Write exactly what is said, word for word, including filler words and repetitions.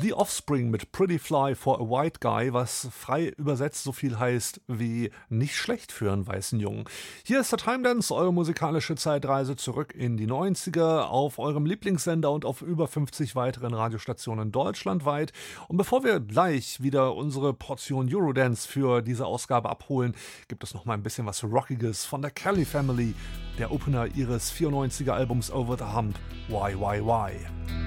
The Offspring mit Pretty Fly for a White Guy, was frei übersetzt so viel heißt wie nicht schlecht für einen weißen Jungen. Hier ist der Time Dance, eure musikalische Zeitreise zurück in die neunziger auf eurem Lieblingssender und auf über fünfzig weiteren Radiostationen deutschlandweit. Und bevor wir gleich wieder unsere Portion Eurodance für diese Ausgabe abholen, gibt es noch mal ein bisschen was Rockiges von der Kelly Family, der Opener ihres vierundneunziger Albums Over the Hump, Why, Why, Why.